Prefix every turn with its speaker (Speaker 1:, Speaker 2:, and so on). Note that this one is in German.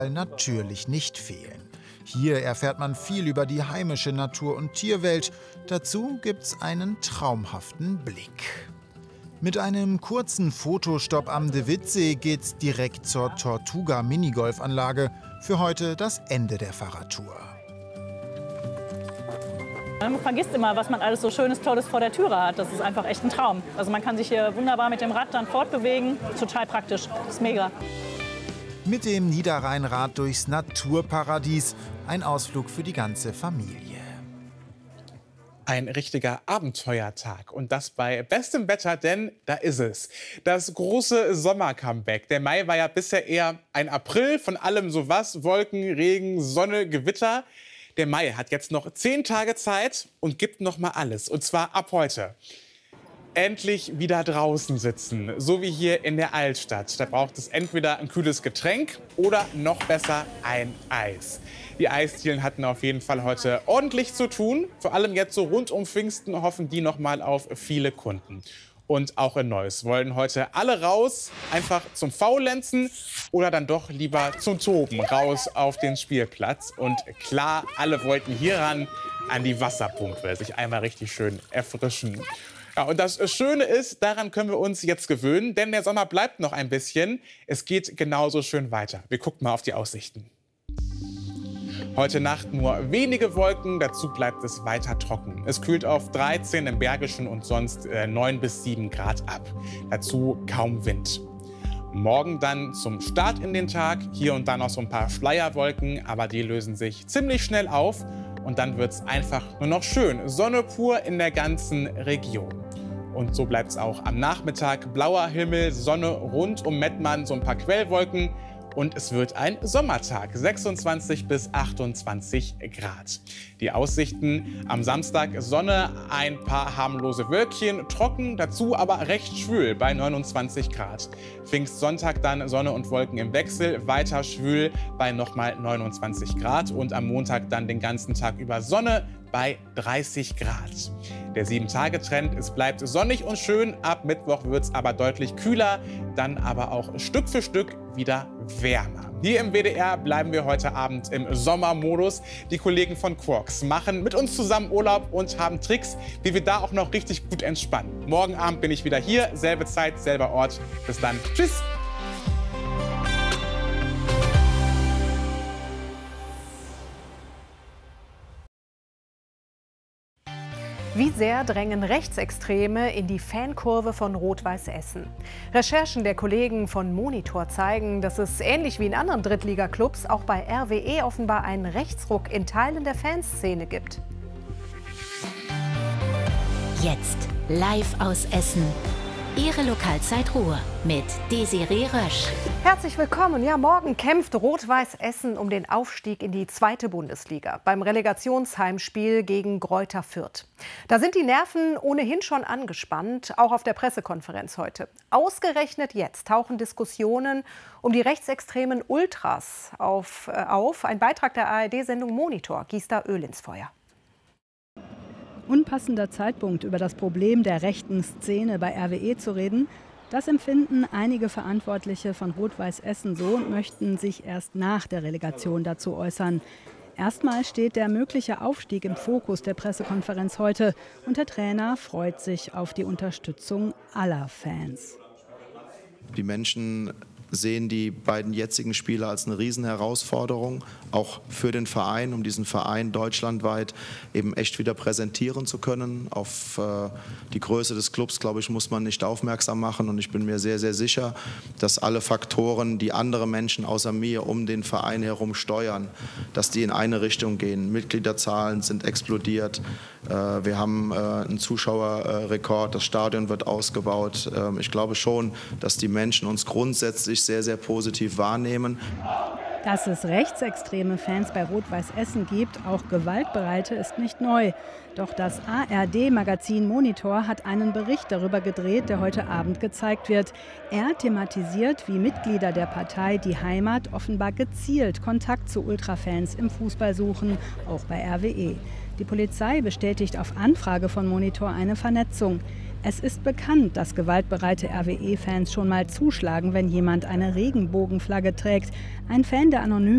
Speaker 1: natürlich nicht fehlen. Hier erfährt man viel über die heimische Natur- und Tierwelt. Dazu gibt's einen traumhaften Blick. Mit einem kurzen Fotostopp am De Witt-See geht's direkt zur Tortuga Minigolfanlage. Für heute das Ende der Fahrradtour.
Speaker 2: Man vergisst immer, was man alles so Schönes, Tolles vor der Türe hat. Das ist einfach echt ein Traum. Also man kann sich hier wunderbar mit dem Rad dann fortbewegen. Total praktisch. Das ist mega.
Speaker 1: Mit dem Niederrheinrad durchs Naturparadies. Ein Ausflug für die ganze Familie.
Speaker 3: Ein richtiger Abenteuertag und das bei bestem Wetter, denn da ist es. Das große Sommer-Comeback. Der Mai war ja bisher eher ein April von allem sowas. Wolken, Regen, Sonne, Gewitter. Der Mai hat jetzt noch 10 Tage Zeit und gibt noch mal alles. Und zwar ab heute. Endlich wieder draußen sitzen, so wie hier in der Altstadt. Da braucht es entweder ein kühles Getränk oder noch besser ein Eis. Die Eisdielen hatten auf jeden Fall heute ordentlich zu tun. Vor allem jetzt so rund um Pfingsten hoffen die noch mal auf viele Kunden. Und auch in Neuss wollen heute alle raus, einfach zum Faulenzen oder dann doch lieber zum Toben, raus auf den Spielplatz. Und klar, alle wollten hier ran an die Wasserpumpe, sich einmal richtig schön erfrischen. Ja, und das Schöne ist, daran können wir uns jetzt gewöhnen, denn der Sommer bleibt noch ein bisschen. Es geht genauso schön weiter. Wir gucken mal auf die Aussichten. Heute Nacht nur wenige Wolken, dazu bleibt es weiter trocken. Es kühlt auf 13 im Bergischen und sonst 9 bis 7 Grad ab. Dazu kaum Wind. Morgen dann zum Start in den Tag. Hier und da noch so ein paar Schleierwolken, aber die lösen sich ziemlich schnell auf. Und dann wird es einfach nur noch schön. Sonne pur in der ganzen Region. Und so bleibt es auch am Nachmittag. Blauer Himmel, Sonne rund um Mettmann, so ein paar Quellwolken. Und es wird ein Sommertag, 26 bis 28 Grad. Die Aussichten am Samstag: Sonne, ein paar harmlose Wölkchen, trocken, dazu aber recht schwül bei 29 Grad. Pfingstsonntag dann Sonne und Wolken im Wechsel, weiter schwül bei nochmal 29 Grad. Und am Montag dann den ganzen Tag über Sonne bei 30 Grad. Der 7-Tage-Trend, es bleibt sonnig und schön, ab Mittwoch wird es aber deutlich kühler, dann aber auch Stück für Stück wieder wärmer. Hier im WDR bleiben wir heute Abend im Sommermodus. Die Kollegen von Quarks machen mit uns zusammen Urlaub und haben Tricks, wie wir da auch noch richtig gut entspannen. Morgen Abend bin ich wieder hier, selbe Zeit, selber Ort. Bis dann, tschüss!
Speaker 4: Wie sehr drängen Rechtsextreme in die Fankurve von Rot-Weiß Essen? Recherchen der Kollegen von Monitor zeigen, dass es ähnlich wie in anderen Drittliga-Clubs auch bei RWE offenbar einen Rechtsruck in Teilen der Fanszene gibt.
Speaker 5: Jetzt live aus Essen. Ihre Lokalzeit Ruhr mit Desiree Rösch.
Speaker 4: Herzlich willkommen. Ja, morgen kämpft Rot-Weiß Essen um den Aufstieg in die 2. Bundesliga beim Relegationsheimspiel gegen Greuther Fürth. Da sind die Nerven ohnehin schon angespannt, auch auf der Pressekonferenz heute. Ausgerechnet jetzt tauchen Diskussionen um die rechtsextremen Ultras auf. Ein Beitrag der ARD-Sendung Monitor gießt da Öl ins Feuer.
Speaker 6: Unpassender Zeitpunkt, über das Problem der rechten Szene bei RWE zu reden, das empfinden einige Verantwortliche von Rot-Weiß Essen so und möchten sich erst nach der Relegation dazu äußern. Erstmal steht der mögliche Aufstieg im Fokus der Pressekonferenz heute und der Trainer freut sich auf die Unterstützung aller Fans.
Speaker 7: Die Menschen sehen die beiden jetzigen Spiele als eine Riesenherausforderung, auch für den Verein, um diesen Verein deutschlandweit eben echt wieder präsentieren zu können. Auf die Größe des Clubs, glaube ich, muss man nicht aufmerksam machen. Und ich bin mir sehr, sehr sicher, dass alle Faktoren, die andere Menschen außer mir um den Verein herum steuern, dass die in eine Richtung gehen. Mitgliederzahlen sind explodiert. Wir haben einen Zuschauerrekord, das Stadion wird ausgebaut. Ich glaube schon, dass die Menschen uns grundsätzlich sehr, sehr positiv wahrnehmen.
Speaker 6: Dass es rechtsextreme Fans bei Rot-Weiß Essen gibt, auch gewaltbereite, ist nicht neu. Doch das ARD-Magazin Monitor hat einen Bericht darüber gedreht, der heute Abend gezeigt wird. Er thematisiert, wie Mitglieder der Partei Die Heimat offenbar gezielt Kontakt zu Ultrafans im Fußball suchen, auch bei RWE. Die Polizei bestätigt auf Anfrage von Monitor eine Vernetzung. Es ist bekannt, dass gewaltbereite RWE-Fans schon mal zuschlagen, wenn jemand eine Regenbogenflagge trägt. Ein Fan der anonym